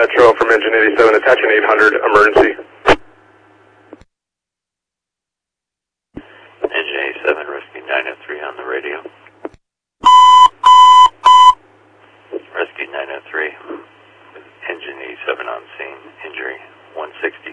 Metro from Engine 87, attaching 800, emergency. Engine 87, Rescue 903 on the radio. Rescue 903, Engine 87 on scene, injury 160.